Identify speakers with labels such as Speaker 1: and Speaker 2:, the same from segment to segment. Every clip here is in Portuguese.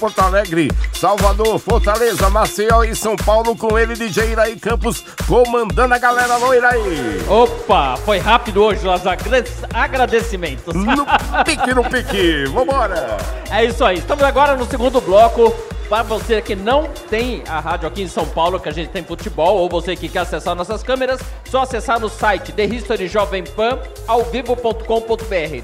Speaker 1: Porto Alegre, Salvador, Fortaleza, Maceió e São Paulo, com ele, DJ Iraí Campos, comandando a galera. Alô, Iraí!
Speaker 2: Opa, foi rápido hoje os agradecimentos.
Speaker 1: No pique, vambora!
Speaker 2: É isso aí, estamos agora no segundo bloco. Para você que não tem a rádio aqui em São Paulo, que a gente tem futebol, ou você que quer acessar nossas câmeras, só acessar no site The History Jovem Pan alvivo.com.br,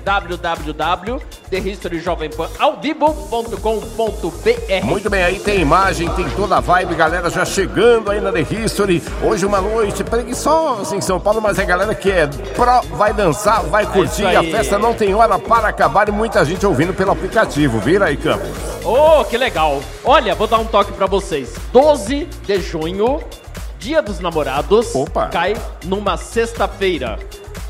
Speaker 2: www.thehistoryjovempanalvivo.com.br.
Speaker 1: Muito bem, aí tem imagem, tem toda a vibe, galera já chegando aí na The History. Hoje uma noite preguiçosa em São Paulo, mas a galera que é pró vai dançar, vai curtir, a festa não tem hora para acabar e muita gente ouvindo pelo aplicativo. Vira aí, Campos.
Speaker 2: Oh, que legal! Olha, vou dar um toque pra vocês. 12 de junho, Dia dos Namorados.
Speaker 1: Opa.
Speaker 2: Cai numa sexta-feira.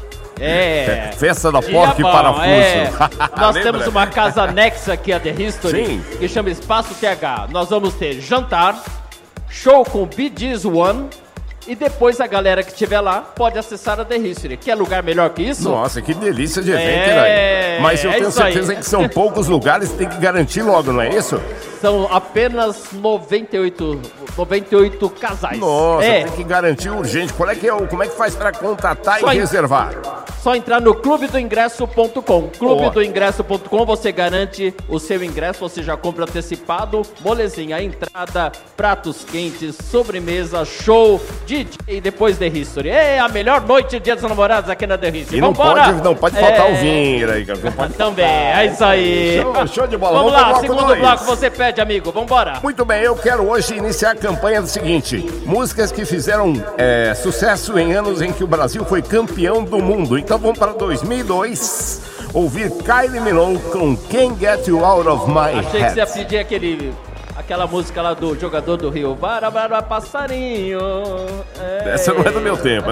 Speaker 1: Festa da porca e parafuso.
Speaker 2: Nós temos uma casa anexa aqui a The History.
Speaker 1: Sim.
Speaker 2: Que chama Espaço TH. Nós vamos ter jantar, show com Bee Gees One. E depois a galera que estiver lá pode acessar a The History. Quer lugar melhor que isso?
Speaker 1: Nossa, que delícia de evento, Iraí. Mas eu tenho certeza que são poucos lugares, tem que garantir logo, não é isso?
Speaker 2: São apenas 98 casais.
Speaker 1: Nossa, tem que garantir urgente. Como é que faz para contatar e reservar?
Speaker 2: Só entrar no clubedoingresso.com. Clubedoingresso.com, você garante o seu ingresso, você já compra antecipado, molezinha, entrada, pratos quentes, sobremesa, show, DJ e depois The History. É a melhor noite de Dia dos Namorados aqui na The History.
Speaker 1: E não pode faltar o vinho aí, cara.
Speaker 2: Também, é isso aí.
Speaker 1: Show de bola.
Speaker 2: Vamos lá, segundo bloco você pede, amigo. Vambora.
Speaker 1: Muito bem, eu quero hoje iniciar a campanha do seguinte: músicas que fizeram sucesso em anos em que o Brasil foi campeão do mundo. Então vamos para 2002, ouvir Kylie Minogue com Can't Get You Out of My Head.
Speaker 2: Achei que você ia pedir aquela música lá do jogador do Rio. Bara, passarinho.
Speaker 1: Essa não é do meu tempo,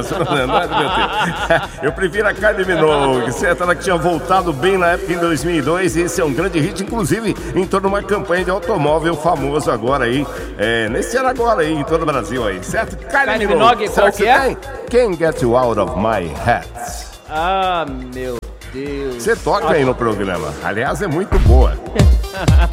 Speaker 1: Eu prefiro a Kylie Minogue, certo? Ela que tinha voltado bem na época em 2002. E esse é um grande hit, inclusive em torno de uma campanha de automóvel famoso agora aí, nesse ano agora aí, em todo o Brasil aí, certo?
Speaker 2: Kylie Minogue, qual que é?
Speaker 1: Can't Get You Out of My Head.
Speaker 2: Ah, meu Deus.
Speaker 1: Você toca aí no programa. Aliás, é muito boa.